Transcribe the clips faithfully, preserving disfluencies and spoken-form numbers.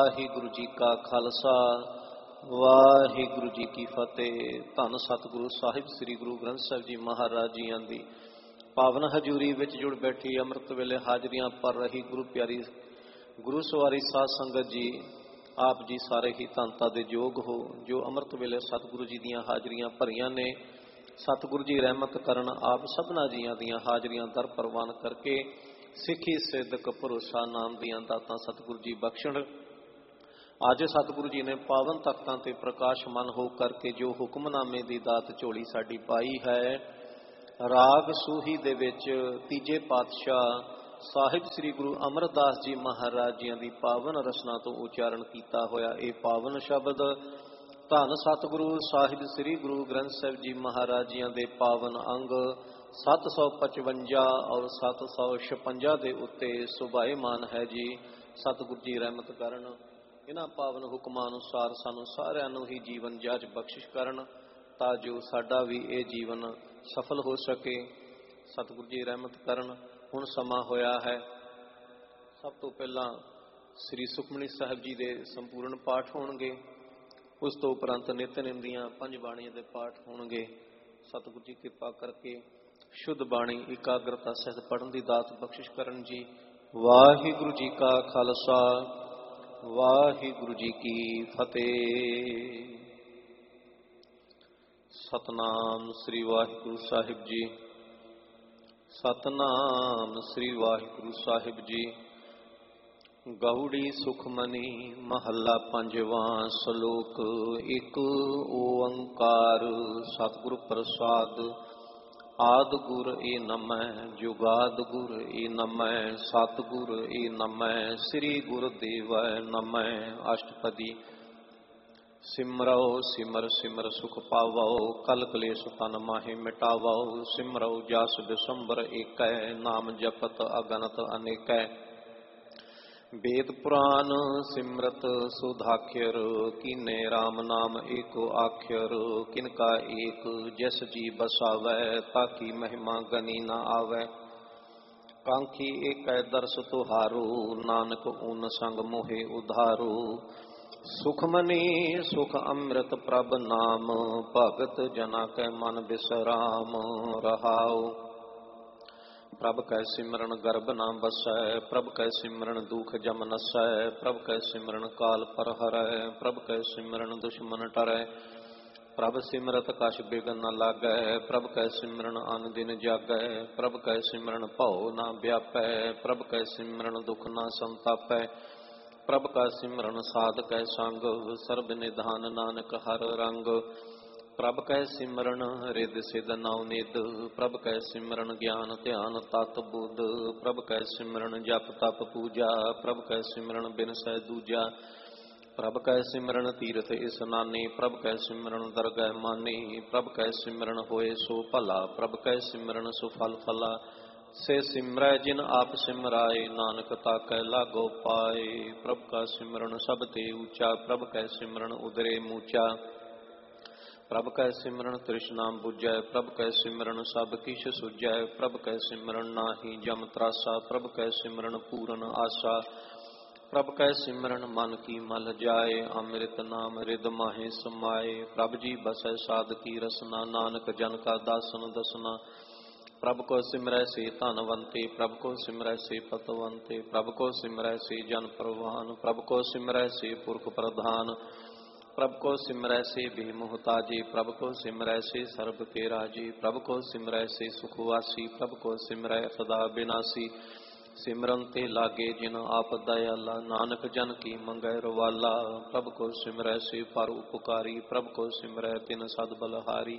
ਵਾਹਿਗੁਰੂ ਜੀ ਕਾ ਖਾਲਸਾ ਵਾਹਿਗੁਰੂ ਜੀ ਕੀ ਫਤਿਹ। ਧੰਨ ਸਤਿਗੁਰੂ ਸਾਹਿਬ ਸ੍ਰੀ ਗੁਰੂ ਗ੍ਰੰਥ ਸਾਹਿਬ ਜੀ ਮਹਾਰਾਜ ਜੀਆਂ ਦੀ ਪਾਵਨ ਹਜ਼ੂਰੀ ਵਿੱਚ ਜੁੜ ਬੈਠੀ ਅੰਮ੍ਰਿਤ ਵੇਲੇ ਹਾਜ਼ਰੀਆਂ ਭਰ ਰਹੀ ਗੁਰੂ ਪਿਆਰੀ ਗੁਰੂ ਸਵਾਰੀ ਸਾਧ ਸੰਗਤ ਜੀ, ਆਪ ਜੀ ਸਾਰੇ ਹੀ ਧੰਨਤਾ ਦੇ ਯੋਗ ਹੋ ਜੋ ਅੰਮ੍ਰਿਤ ਵੇਲੇ ਸਤਿਗੁਰੂ ਜੀ ਦੀਆਂ ਹਾਜ਼ਰੀਆਂ ਭਰੀਆਂ ਨੇ। ਸਤਿਗੁਰੂ ਜੀ ਰਹਿਮਤ ਕਰਨ ਆਪ ਸਭਨਾ ਜੀਆਂ ਦੀਆਂ ਹਾਜ਼ਰੀਆਂ ਦਰ ਪ੍ਰਵਾਨ ਕਰਕੇ ਸਿੱਖੀ ਸਿੱਧਕ ਭਰੋਸਾ ਨਾਮ ਦੀਆਂ ਦਾਤਾਂ ਸਤਿਗੁਰੂ ਜੀ ਬਖਸ਼ਣ। ਅੱਜ ਸਤਿਗੁਰੂ ਜੀ ਨੇ ਪਾਵਨ ਤਖਤਾਂ ਤੇ ਪ੍ਰਕਾਸ਼ਮਾਨ ਹੋ ਕਰਕੇ ਜੋ ਹੁਕਮਨਾਮੇ ਦੀ ਦਾਤ ਝੋਲੀ ਸਾਡੀ ਪਾਈ ਹੈ, ਰਾਗ ਸੂਹੀ ਦੇ ਵਿੱਚ ਤੀਜੇ ਪਾਤਸ਼ਾਹ ਸਾਹਿਬ ਸ੍ਰੀ ਗੁਰੂ ਅਮਰਦਾਸ ਜੀ ਮਹਾਰਾਜ ਜੀਆਂ ਦੀ ਪਾਵਨ ਰਚਨਾ ਤੋਂ ਉਚਾਰਨ ਕੀਤਾ ਹੋਇਆ ਇਹ ਪਾਵਨ ਸ਼ਬਦ ਧੰਨ ਸਤਿਗੁਰੂ ਸਾਹਿਬ ਸ੍ਰੀ ਗੁਰੂ ਗ੍ਰੰਥ ਸਾਹਿਬ ਜੀ ਮਹਾਰਾਜ ਜੀਆਂ ਦੇ ਪਾਵਨ ਅੰਗ ਸੱਤ ਸੌ ਪਚਵੰਜਾ ਔਰ ਸੱਤ ਸੌ ਛਪੰਜਾ ਦੇ ਉੱਤੇ ਸੁਭਾਏਮਾਨ ਹੈ ਜੀ। ਸਤਿਗੁਰੂ ਜੀ ਰਹਿਮਤ ਕਰਨ, ਇਹਨਾਂ ਪਾਵਨ ਹੁਕਮਾਂ ਅਨੁਸਾਰ ਸਾਨੂੰ ਸਾਰਿਆਂ ਨੂੰ ਹੀ ਜੀਵਨ ਜਾਚ ਬਖਸ਼ਿਸ਼ ਕਰਨ ਤਾਂ ਜੋ ਸਾਡਾ ਵੀ ਇਹ ਜੀਵਨ ਸਫਲ ਹੋ ਸਕੇ। ਸਤਿਗੁਰੂ ਜੀ ਰਹਿਮਤ ਕਰਨ। ਹੁਣ ਸਮਾਂ ਹੋਇਆ ਹੈ, ਸਭ ਤੋਂ ਪਹਿਲਾਂ ਸ੍ਰੀ ਸੁਖਮਨੀ ਸਾਹਿਬ ਜੀ ਦੇ ਸੰਪੂਰਨ ਪਾਠ ਹੋਣਗੇ, ਉਸ ਤੋਂ ਉਪਰੰਤ ਨਿਤਨੇਮ ਦੀਆਂ ਪੰਜ ਬਾਣੀਆਂ ਦੇ ਪਾਠ ਹੋਣਗੇ। ਸਤਿਗੁਰੂ ਜੀ ਕਿਰਪਾ ਕਰਕੇ ਸ਼ੁੱਧ ਬਾਣੀ ਇਕਾਗਰਤਾ ਸਹਿਤ ਪੜ੍ਹਨ ਦੀ ਦਾਤ ਬਖਸ਼ਿਸ਼ ਕਰਨ ਜੀ। ਵਾਹਿਗੁਰੂ ਜੀ ਕਾ ਖਾਲਸਾ ਵਾਹਿਗੁਰੂ ਜੀ ਕੀ ਫਤਿਹ। ਸਤਨਾਮ ਸ੍ਰੀ ਵਾਹਿਗੁਰੂ ਸਾਹਿਬ ਜੀ। ਸਤਨਾਮ ਸ੍ਰੀ ਵਾਹਿਗੁਰੂ ਸਾਹਿਬ ਜੀ। ਗਉੜੀ ਸੁਖਮਨੀ ਮਹੱਲਾ ਪੰਜਵਾਂ। ਸ਼ਲੋਕ ਇੱਕ ਓੰਕਾਰ ਸਤਿਗੁਰ ਪ੍ਰਸਾਦ। ਆਦਿ ਗੁਰ ਏ ਨਮੈ ਜੁਗਾਦ ਗੁਰ ਏ ਨਮੈ ਸਤਿਗੁਰ ਏ ਨਮੈ ਸ੍ਰੀ ਗੁਰਦੇਵੈ ਨਮੈ। ਅਸ਼ਟਪਦੀ। ਸਿਮਰਉ ਸਿਮਰ ਸਿਮਰ ਸੁਖ ਪਾਵਉ ਕਲ ਕਲੇਸ਼ ਤਨ ਮਾਹਿ ਮਿਟਾਵਉ। ਸਿਮਰਉ ਜਸ ਬਿਸੰਬਰ ਏਕੈ ਨਾਮ ਜਪਤ ਅਗਨਤ ਅਨੇਕੈ। वेद पुराण सिमरत सुधाख्यर कीने राम नाम एको आख्यर। किनका एक जस जी बसावै ताकि महिमा गनी न आवै। कांखी एक दर्श तुहारो नानक ऊन संग मोहे उधारो। सुखमनी सुख अमृत प्रभ नाम भगत जना कै मन बिसराम रहाओ। प्रभ कै सिमरन गर्भ न बसै प्रभ कै सिमरन दुख जम नसै। प्रभ कै सिमरन काल पर हरै प्रभ कै सिमरन दुश्मन टरै। प्रभ सिमरत कछ बिघन न लागै प्रभ कै सिमरन अन दिन जागै। प्रभ कै सिमरन भौ न व्यापै प्रभ कै सिमरन दुख न संतापै। प्रभ का सिमरन साध कै संग सर्ब निधान नानक हर रंग। प्रभ कै सिमरन रिद सिद नौ निद प्रभ कै सिमरन ज्ञान ध्यान तत बुध। प्रभ कै सिमरन जप तप पूजा प्रभ कै सिमरन बिनसै दूजा। प्रभ कै सिमरन तीर्थ इसनानी प्रभ कै सिमरन दरगह मानी। प्रभ कै सिमरन होए सो भला प्रभ कै सिमरन सुफल फला। से सिमरै जिन आप सिमराए नानक ताकै लागो पाए। प्रभ का सिमरन सब ते ऊंचा प्रभ कै सिमरन उदरे मूचा। प्रभ कै सिमरन तृष्णा बुझै प्रभ कै सिमरन सब किश सुझै। प्रभ कै सिमरन नाहि जम त्रासा प्रभ कै सिमरन पूरन आशा। प्रभ कै सिमरन मन की मल जाए अमृत नाम रिद माहे समाए। प्रभ जी बसै साध की रसना नानक जन का दासन दसना। प्रभ को सिमरै से धनवंते प्रभ को सिमरै से पतवंते। प्रभ को सिमरै से जन प्रवान प्रभ को सिमरै से पुरख प्रधान। प्रभ को सिमरै से बेमुहताजी प्रभ को सिमरै से सर्ब के राजी। प्रभ को सिमरै से सुखवासी प्रभ को सिमरै सदा बिनासी। सिमरन ते लागे जिन आप दयाला नानक जन की मंगै रवाला। प्रभ को सिमरै से पर उपकारी प्रभ को सिमरै तिन सद बलहारी।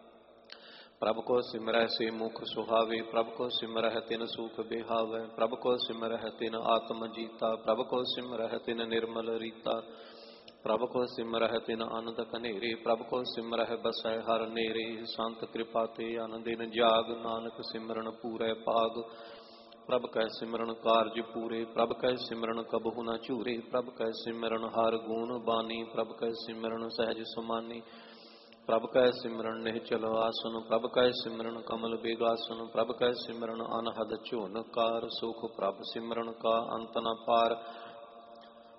प्रभ को सिमरै से मुख सुहावे प्रभ को सिमरै तिन सुख बिहावै। प्रभ को सिमरै तिन आत्म जीता प्रभ को सिमरै तिन निर्मल रीता। प्रभ को सिमरह तिन आनंद कनेरे प्रभ को सिमरह बसै हर नेरे। संत कृपा ते आनंद दिन जाग नानक सिमरन पूरै पाग। प्रभ कै सिमरन कारज पूरे प्रभ कै सिमरन कबहु न चूरे। प्रभ कै सिमरन हर गुण बानी प्रभ कै सिमरन सहज समानी। प्रभ कै सिमरन निहचल आसन प्रभ कै सिमरन कमल बेगासन। प्रभ कै सिमरन अनहद झोनकार सुख प्रभ सिमरन का अंत न पार।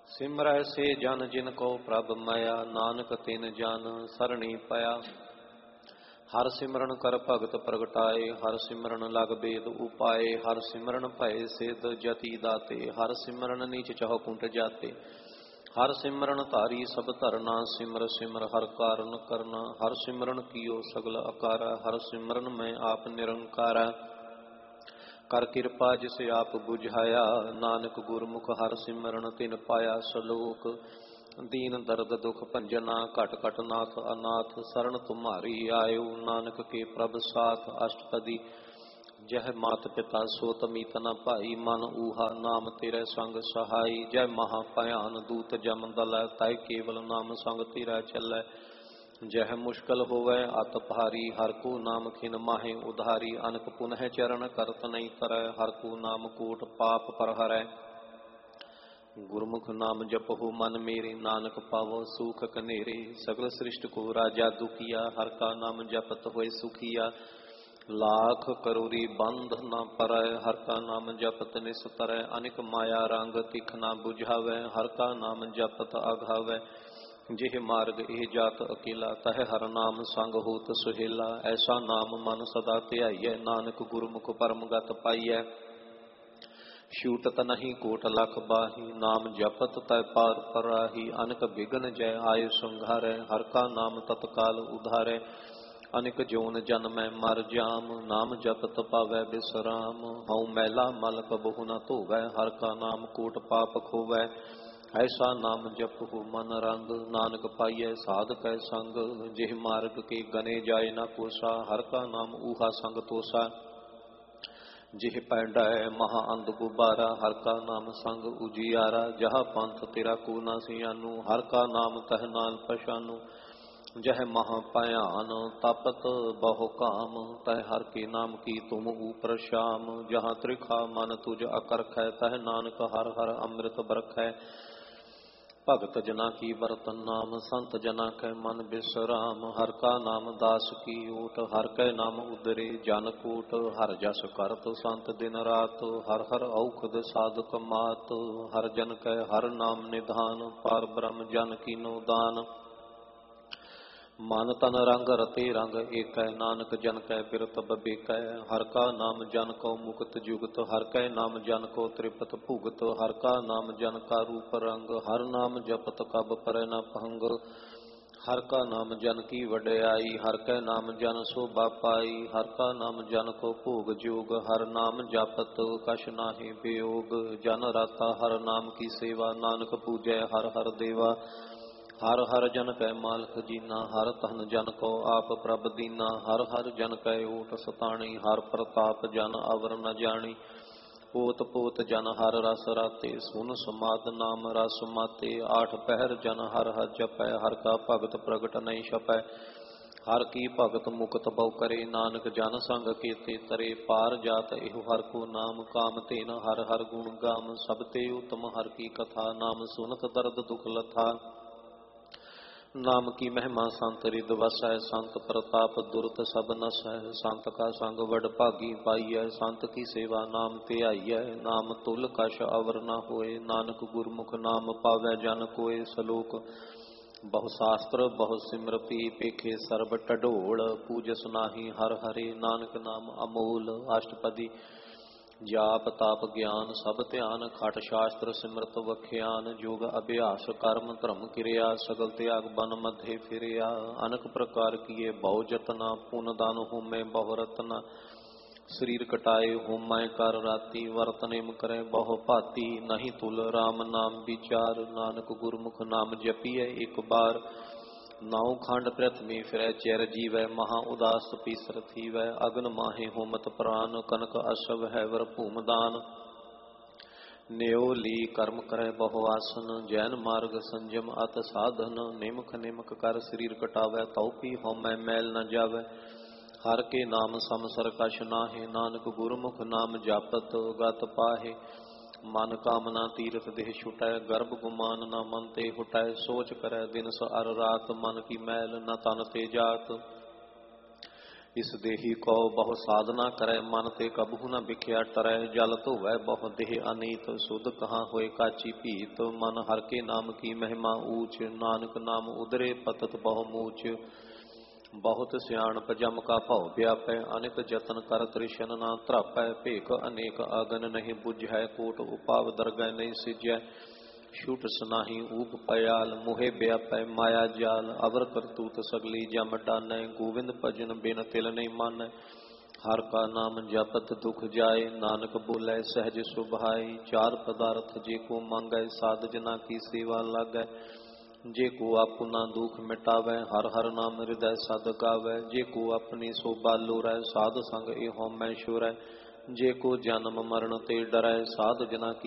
सिमरै से जन जिन को प्रभ माया, नानक तिन जन सरणी पाया। हर सिमरन कर भगत प्रगटाए, हर सिमरन लग बेद उपाय। हर सिमरन भय सिद्ध जति दाते, हर सिमरन नीच चह कुंट जाते। हर सिमरन धारी सब धरना, सिमर सिमर हर कारण करना। हर सिमरन कियो सगल अकारा, हर सिमरन में आप निरंकारा। कर कृपा जिसे आप बुझाया, नानक गुरमुख हर सिमरन तिन पाया। सलोक दीन दर्द दुख भंजना, घट घट नाथ अनाथ शरण तुम्हारी आयो। नानक के प्रभ साथ अष्टपदी, जय मात पिता सो तमीत न भाई। मन ऊहा नाम तेरे संग सहाई, जय महाभयान दूत जम दलै। तय केवल नाम संग तेरा चलै, जह मुश्किल होवै अत भारी। हर को नाम खिन माहे उधारी, अनक पुनः चरण करत नहीं तरੈ। हर को नाम कोट पाप पर हरै, गुरमुख नाम जपहु मन मेरे। नानक पावो सुख कनेरे, सगल सृष्टि को राजा दुखिया। हर का नाम जपत होए सुखिया, लाख करोरी बंध न परੈ। हर का नाम जपत निस्तरै, अनिक माया रंग तिख न बुझावै। हर का नाम जपत अघावै, जिह मार्ग एह जात अकेला। तह हर नाम संग होत सुहेला, ऐसा नाम मन सदा ध्याइयै। नानक गुरमुख परम गत पाइयै, छूटत नहीं कोट लख बाही। नाम जपत तय पार पराही, अनक बिघन जय आयु संघारै। हर का नाम तत्काल उधारै, अनिक जोन जन्मै मर जाम। नाम जपत पावै बिसराम, हऊँ मैला मल कबहु न धोवै। हर का नाम कोट पाप खोवै, ऐसा नाम जपहु मन रंग। नानक पाइयै साध कै संग, जिह मार्ग के गने जाय न कोसा। हर का नाम ऊहा संग तोसा, जिह पैंडै महा अंध गुबारा। हर का नाम संग उजियारा, जहाँ पंथ तेरा को न सियानु। हर का नाम तह नाल पहचानु, जह महाभयान तपत बहु काम। तह हर के नाम की तुम ऊपर श्याम, जहाँ त्रिखा मन तुझ अकरखै। तह नानक हर हर अमृत बरखै, भगत जना की बरतन नाम। संत जना कै मन बिसराम, हर का नाम दास की ओट। हर कै नाम उदरे जन कोट, हर जस करत संत दिन रात। हर हर औखद साधक मात, हर जन कै हर नाम निधान। पार ब्रह्म जन कीनो दान, मन तन रंग रते रंग एकै। नानक जन कै बिरत बबेकै, हर का नाम जन को मुक्त जुगत। हर कै नाम जन को त्रिपत भुगत, हर का नाम जन का रूप रंग। हर नाम जपत कब परै न भंग, हर का नाम जन की वड्याई। हर कै नाम जन शोभा पाई, हर का नाम जन को भोग जोग। हर नाम जपत कछ नाहि वियोग, जन राता हर नाम की सेवा। नानक पूजै हर हर देवा, हर हर जन कै मालक जीना। हर तन जन को आप प्रभ दीना, हर हर जन कै ओट सताणी। हर प्रताप जन अवर न जानी, पोत पोत जन हर रस राते। सुन समाद नाम रस माते, आठ पहर जन हर हर जपै। हर का भगत प्रगट नहीं छपै, हर की भगत मुकत बहु करे। नानक जन संग केते तरे, पार जात एहु हर को नाम। काम तेन हर हर गुण गाम, सब ते उत्तम हर की कथा। नाम सुनत दर्द दुख लथा, नाम की महिमा संत रिद वसै। संत प्रताप दुरत सब नसै, संत का संग वड भागी पाइयै। संत की सेवा नाम ध्याइयै, नाम तुल कछ अवर न होए। नानक गुरमुख नाम पावै जन कोय। सलोक बहु शास्त्र बहु सिमरति, पेखे सर्ब टडोल। पूजस नाहि हर हरे, नानक नाम अमोल। अष्टपदी जाप ताप ज्ञान सब ध्यान, खट शास्त्र सिमरत वख्यान। जोग अभ्यास कर्म धर्म क्रिया, सगल त्याग बन मध्य फिरिया। अनक प्रकार किए बहु जतना, पुन दान होमै बहु रतना। शरीर कटाए होमै कर राती, वर्त नेम करे बहु भाती। नहीं तुल राम नाम विचार, नानक गुरमुख नाम जपिए एक बार। नौ खंड प्रथमी फिरै चेर जीवै, महा उदास पीसर थीवै। अगन माहे होमत प्राण, कनक अशव है वर भूमदान। न्यो ली कर्म करे बहु आसन, जैन मार्ग संजम अत साधन। निमक निमक कर शरीर कटावै, तौ पी होमै मैल न जावै। हर के नाम समसर कछ नाहि, नानक गुरमुख नाम जापत गत पाहे। मन कामना तीरथ देह छुटै, गर्भ गुमान न मन ते हुटै। सोच करै दिन स अर रात, मन की मैल न तन ते जात। ਇਸ ਦੇਹੀ ਕੋ ਬਹੁ ਸਾਧਨਾ ਕਰੈ, ਮਨ ਤੇ ਕਬਹੂ ਨ ਵਿਖਿਆ ਟਰੈ। ਜਲ ਧੋਵੈ ਬਹੁ ਦੇਹ ਅਨੀਤ, ਸੁਧ ਕਹਾਂ ਹੋਏ ਕਾਚੀ ਭੀਤ। ਮਨ ਹਰ ਕੇ ਨਾਮ ਕੀ ਮਹਿਮਾ ਊਚ, ਨਾਨਕ ਨਾਮ ਉਦਰੇ ਪਤਤ ਬਹੁ ਮੂਚ। ਬਹੁਤ ਸਿਆਣਪ ਜਮ ਕਾ ਭਉ ਵਿਆਪੈ, ਅਨਿਕ ਜਤਨ ਕਰ ਤ੍ਰਿਸ਼ਨ ਨਾ ਧਰਾਪੈ। ਭੇਖ ਅਨੇਕ ਅਗਨ ਨਹੀਂ ਬੁਝੈ, ਕੋਟ ਉਪਾਵ ਦਰਗਹਿ ਨਹੀਂ ਸਿਜੈ। ਛੂਟ ਸਨਾਹੀ ਊਪ ਪयाल, ਮੋਹਿ ਵਿਆਪੈ ਮਾਇਆ ਜਾਲ। ਅਵਰ ਕਰਤੂਤ ਸਗਲੀ ਜਮ ਡਾਨੈ, ਗੋਵਿੰਦ ਭਜਨ ਬਿਨ ਤਿਲ ਨਹੀਂ ਮਾਨੈ। ਹਰ ਕਾ ਨਾਮ ਜਪਤ ਦੁਖ ਜਾਏ, ਨਾਨਕ ਬੋਲੇ ਸਹਿਜ ਸੁਭਾਈ। ਚਾਰ ਪਦਾਰਥ ਜੇ ਕੋ ਮੰਗੈ, ਸਾਧ ਜਨਾ ਕੀ ਸੇਵਾ ਲਾਗੈ। ਜੇ ਕੋ ਆਪੁਨਾ ਦੁਖ ਮਿਟਾਵੈ, ਹਰ ਹਰ ਨਾਮ ਹਿਰਦੈ ਸਦ ਗਾਵੈ। ਜੇ ਕੋ ਆਪਣੀ ਸੋਭਾ ਲੋਰੈ, ਸਾਧ ਸੰਗ ਇਹੋ ਮੈਂ ਸ਼ੁਰੈ। ਜੇ ਕੋ ਜਨਮ ਮਰਨ ਤੇ ਡਰੈ, ਸਾਧ ਜਨਾ ਕੀ